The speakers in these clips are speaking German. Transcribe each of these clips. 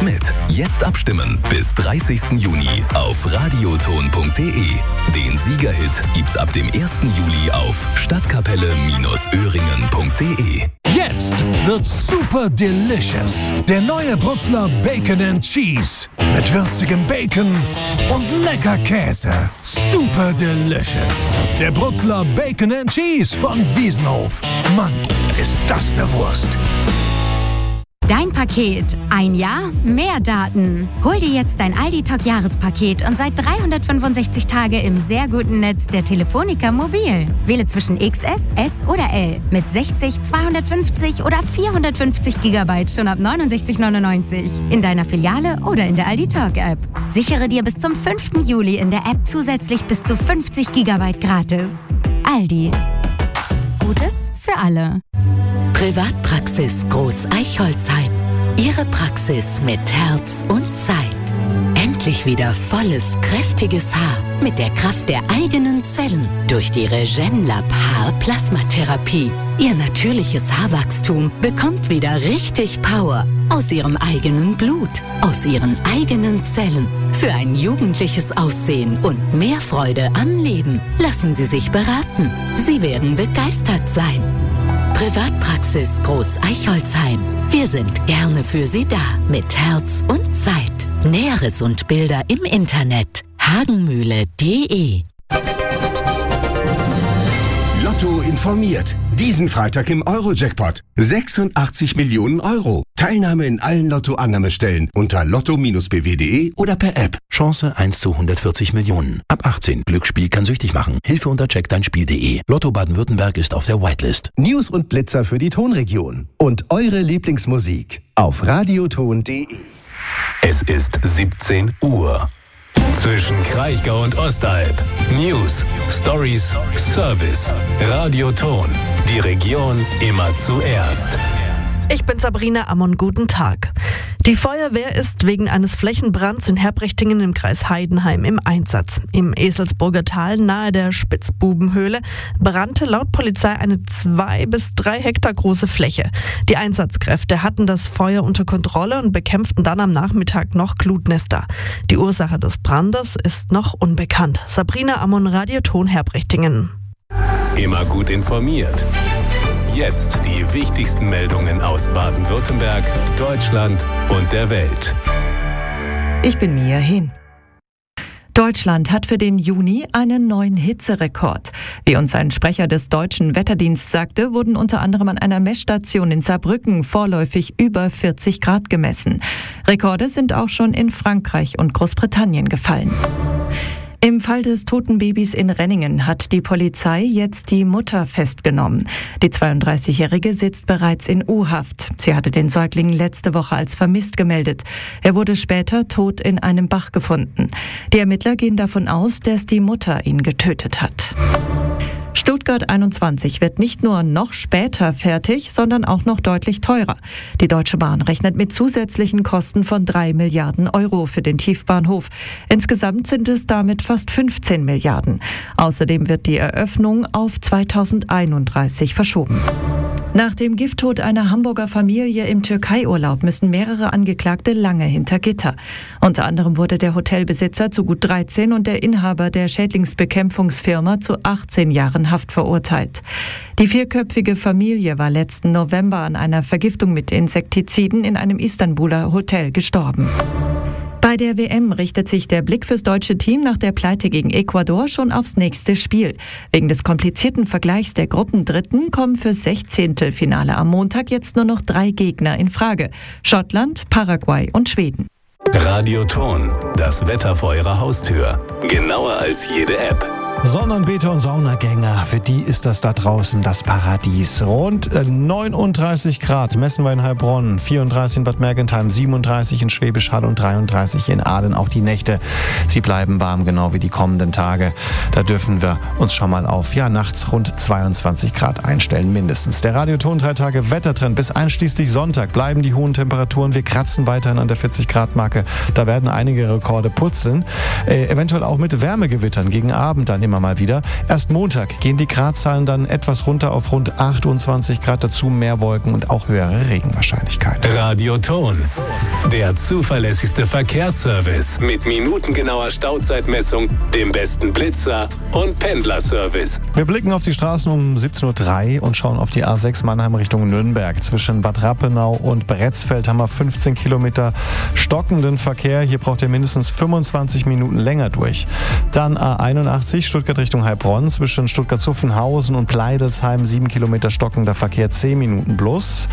mit. Jetzt abstimmen bis 30. Juni auf radioton.de. Den Siegerhit gibt's ab dem 1. Juli auf stadtkapelle-öhringen.de. Jetzt wird's super delicious. Der neue Brutzler Bacon and Cheese. Mit würzigem Bacon und lecker Käse. Super delicious. Der Brutzler Bacon and Cheese von Wiesenhof. Mann, ist das eine Wurst. Dein Paket. Ein Jahr, mehr Daten. Hol dir jetzt dein Aldi-Talk-Jahrespaket und seit 365 Tage im sehr guten Netz der Telefonica Mobil. Wähle zwischen XS, S oder L mit 60, 250 oder 450 GB schon ab 69,99 in deiner Filiale oder in der Aldi-Talk-App. Sichere dir bis zum 5. Juli in der App zusätzlich bis zu 50 GB gratis. Aldi. Gutes für alle. Privatpraxis Groß Eichholzheim. Ihre Praxis mit Herz und Zeit. Endlich wieder volles, kräftiges Haar mit der Kraft der eigenen Zellen durch die RegenLab Haarplasmatherapie. Ihr natürliches Haarwachstum bekommt wieder richtig Power aus ihrem eigenen Blut, aus ihren eigenen Zellen. Für ein jugendliches Aussehen und mehr Freude am Leben. Lassen Sie sich beraten. Sie werden begeistert sein. Privatpraxis Groß Eichholzheim. Wir sind gerne für Sie da mit Herz und Zeit. Näheres und Bilder im Internet hagenmühle.de. Lotto informiert. Diesen Freitag im Euro-Jackpot. 86 Millionen Euro. Teilnahme in allen Lotto-Annahmestellen unter lotto-bw.de oder per App. Chance 1 zu 140 Millionen. Ab 18. Glücksspiel kann süchtig machen. Hilfe unter checkdeinspiel.de. Lotto Baden-Württemberg ist auf der Whitelist. News und Blitzer für die Tonregion. Und eure Lieblingsmusik auf radioton.de. Es ist 17 Uhr. Zwischen Kraichgau und Ostalb. News, Stories, Service. Radioton. Die Region immer zuerst. Ich bin Sabrina Ammon, guten Tag. Die Feuerwehr ist wegen eines Flächenbrands in Herbrechtingen im Kreis Heidenheim im Einsatz. Im Eselsburger Tal nahe der Spitzbubenhöhle brannte laut Polizei eine 2 bis 3 Hektar große Fläche. Die Einsatzkräfte hatten das Feuer unter Kontrolle und bekämpften dann am Nachmittag noch Glutnester. Die Ursache des Brandes ist noch unbekannt. Sabrina Ammon, Radioton Herbrechtingen. Immer gut informiert. Jetzt die wichtigsten Meldungen aus Baden-Württemberg, Deutschland und der Welt. Ich bin Mia Hin. Deutschland hat für den Juni einen neuen Hitzerekord. Wie uns ein Sprecher des Deutschen Wetterdienstes sagte, wurden unter anderem an einer Messstation in Saarbrücken vorläufig über 40 Grad gemessen. Rekorde sind auch schon in Frankreich und Großbritannien gefallen. Im Fall des toten Babys in Renningen hat die Polizei jetzt die Mutter festgenommen. Die 32-Jährige sitzt bereits in U-Haft. Sie hatte den Säugling letzte Woche als vermisst gemeldet. Er wurde später tot in einem Bach gefunden. Die Ermittler gehen davon aus, dass die Mutter ihn getötet hat. Stuttgart 21 wird nicht nur noch später fertig, sondern auch noch deutlich teurer. Die Deutsche Bahn rechnet mit zusätzlichen Kosten von 3 Milliarden Euro für den Tiefbahnhof. Insgesamt sind es damit fast 15 Milliarden. Außerdem wird die Eröffnung auf 2031 verschoben. Nach dem Gifttod einer Hamburger Familie im Türkei-Urlaub müssen mehrere Angeklagte lange hinter Gitter. Unter anderem wurde der Hotelbesitzer zu gut 13 und der Inhaber der Schädlingsbekämpfungsfirma zu 18 Jahren Haft verurteilt. Die 4-köpfige Familie war letzten November an einer Vergiftung mit Insektiziden in einem Istanbuler Hotel gestorben. Bei der WM richtet sich der Blick fürs deutsche Team nach der Pleite gegen Ecuador schon aufs nächste Spiel. Wegen des komplizierten Vergleichs der Gruppendritten kommen für 16. am Montag jetzt nur noch 3 Gegner in Frage: Schottland, Paraguay und Schweden. Radioton, das Wetter vor Ihrer Haustür. Genauer als jede App. Sonnenanbeter und Saunagänger, für die ist das da draußen das Paradies. Rund 39 Grad messen wir in Heilbronn, 34 in Bad Mergentheim, 37 in Schwäbisch Hall und 33 in Aalen. Auch die Nächte, sie bleiben warm, genau wie die kommenden Tage. Da dürfen wir uns schon mal auf, nachts rund 22 Grad einstellen, mindestens. Der Radioton 3 Tage Wettertrend bis einschließlich Sonntag bleiben die hohen Temperaturen. Wir kratzen weiterhin an der 40-Grad-Marke. Da werden einige Rekorde purzeln. Eventuell auch mit Wärmegewittern gegen Abend dann immer immer mal wieder. Erst Montag gehen die Gradzahlen dann etwas runter auf rund 28 Grad, dazu mehr Wolken und auch höhere Regenwahrscheinlichkeit. Radioton, der zuverlässigste Verkehrsservice mit minutengenauer Stauzeitmessung, dem besten Blitzer und Pendlerservice. Wir blicken auf die Straßen um 17.03 Uhr und schauen auf die A6 Mannheim Richtung Nürnberg. Zwischen Bad Rappenau und Bretzfeld haben wir 15 Kilometer stockenden Verkehr. Hier braucht ihr mindestens 25 Minuten länger durch. Dann A81 Stuttgart Richtung Heilbronn. Zwischen Stuttgart-Zuffenhausen und Pleidelsheim 7 Kilometer stockender Verkehr, 10 Minuten plus.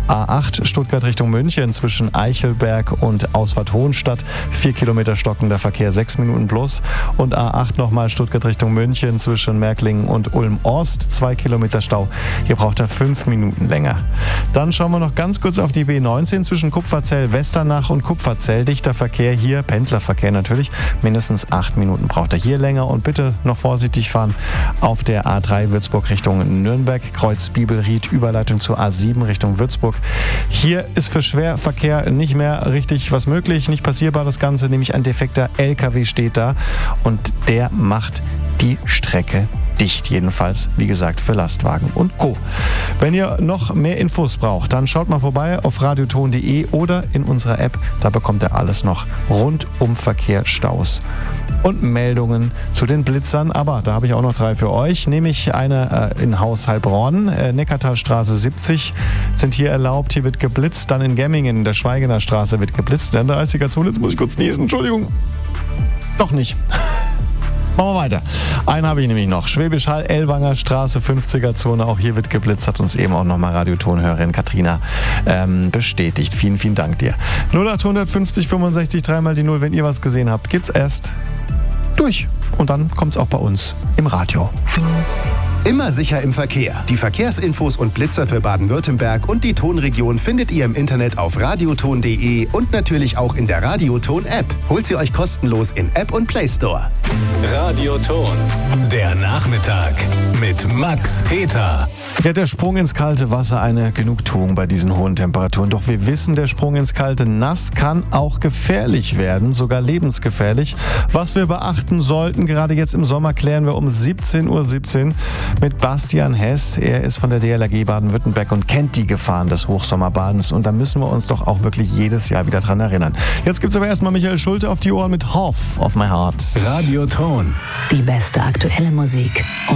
A8 Stuttgart Richtung München. Zwischen Eichelberg und Auswart-Hohenstadt 4 Kilometer stockender Verkehr, 6 Minuten plus. Und A8 nochmal Stuttgart Richtung München. Zwischen Märklingen und Ulm-Ost 2 Kilometer Stau. Hier braucht er 5 Minuten länger. Dann schauen wir noch ganz kurz auf die B19 zwischen Kupferzell-Westernach und Kupferzell. Dichter Verkehr hier, Pendlerverkehr natürlich. Mindestens 8 Minuten braucht er hier länger. Und bitte noch vorsichtig fahren auf der A3 Würzburg Richtung Nürnberg. Kreuz Bibelried, Überleitung zur A7 Richtung Würzburg. Hier ist für Schwerverkehr nicht mehr richtig was möglich, nicht passierbar das Ganze. Nämlich ein defekter LKW steht da und der macht die Strecke dicht, jedenfalls, wie gesagt, für Lastwagen und Co. Wenn ihr noch mehr Infos braucht, dann schaut mal vorbei auf radioton.de oder in unserer App. Da bekommt ihr alles noch rund um Verkehr, Staus und Meldungen zu den Blitzern. Aber da habe ich auch noch 3 für euch, nämlich eine in Haus Heilbronn, Neckartalstraße 70 sind hier erlaubt. Hier wird geblitzt. Dann in Gemmingen, in der Schweigener Straße wird geblitzt. In der 30er Zone, jetzt muss ich kurz niesen, Entschuldigung. Doch nicht. Machen wir weiter. Einen habe ich nämlich noch. Schwäbisch Hall, Ellwanger Straße, 50er Zone. Auch hier wird geblitzt, hat uns eben auch nochmal Radiotonhörerin Katrina bestätigt. Vielen, vielen Dank dir. 0800 50 65 3 mal die 0. Wenn ihr was gesehen habt, gibt's erst durch. Und dann kommt's auch bei uns im Radio. Immer sicher im Verkehr. Die Verkehrsinfos und Blitzer für Baden-Württemberg und die Tonregion findet ihr im Internet auf radioton.de und natürlich auch in der Radioton-App. Holt sie euch kostenlos in App und Play Store. Radioton, der Nachmittag mit Max Peter. Ja, der Sprung ins kalte Wasser eine Genugtuung bei diesen hohen Temperaturen. Doch wir wissen, der Sprung ins kalte Nass kann auch gefährlich werden, sogar lebensgefährlich. Was wir beachten sollten, gerade jetzt im Sommer, klären wir um 17:17 Uhr mit Bastian Hess. Er ist von der DLRG Baden-Württemberg und kennt die Gefahren des Hochsommerbadens. Und da müssen wir uns doch auch wirklich jedes Jahr wieder dran erinnern. Jetzt gibt's aber erstmal Michael Schulte auf die Ohren mit Half of My Heart. Radioton. Die beste aktuelle Musik.